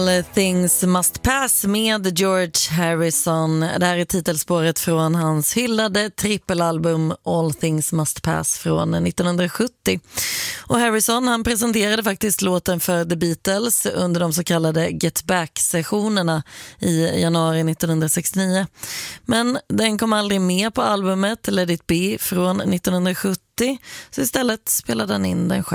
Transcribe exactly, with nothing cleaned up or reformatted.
All Things Must Pass med George Harrison. Det här är titelspåret från hans hyllade trippelalbum All Things Must Pass från nittonhundrasjuttio. Och Harrison, han presenterade faktiskt låten för The Beatles under de så kallade Get Back-sessionerna i januari nittonhundrasextionio. Men den kom aldrig med på albumet Let It Be från nittonhundrasjuttio, så istället spelade han in den själv.